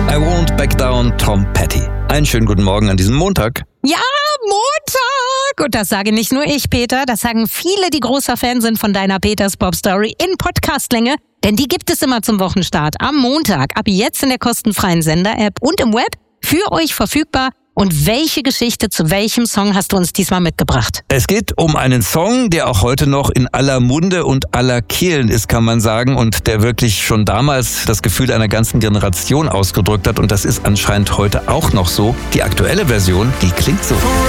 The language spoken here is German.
I Won't Back Down, Tom Petty. Einen schönen guten Morgen an diesem Montag. Ja, Montag! Und das sage nicht nur ich, Peter, das sagen viele, die großer Fan sind von deiner Peters Pop Story in Podcastlänge. Denn die gibt es immer zum Wochenstart am Montag, ab jetzt in der kostenfreien Sender-App und im Web für euch verfügbar. Und welche Geschichte zu welchem Song hast du uns diesmal mitgebracht? Es geht um einen Song, der auch heute noch in aller Munde und aller Kehlen ist, kann man sagen, und der wirklich schon damals das Gefühl einer ganzen Generation ausgedrückt hat. Und das ist anscheinend heute auch noch so. Die aktuelle Version, die klingt so.